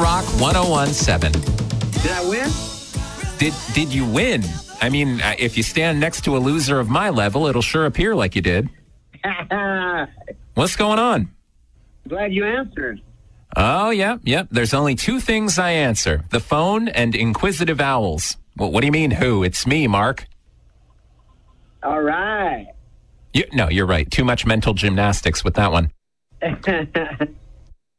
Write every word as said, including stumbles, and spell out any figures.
Rock one oh one point seven. Did I win? Did did you win? I mean, uh, if you stand next to a loser of my level, it'll sure appear like you did. What's going on? Glad you answered. Oh, yeah, yep. There's only two things I answer. The phone and inquisitive owls. Well, what do you mean, who? It's me, Mark. All right. You, no, you're right. Too much mental gymnastics with that one.